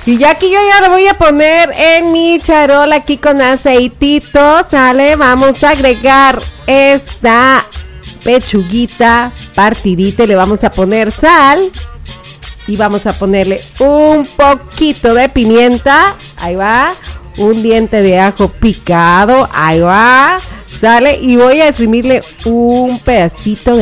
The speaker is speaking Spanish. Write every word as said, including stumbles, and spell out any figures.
Y ya aquí yo ya lo voy a poner en mi charola aquí con aceitito, ¿sale? Vamos a agregar esta pechuguita partidita y le vamos a poner sal. Y vamos a ponerle un poquito de pimienta, ahí va. Un diente de ajo picado, ahí va. Sale, y voy a exprimirle un pedacito de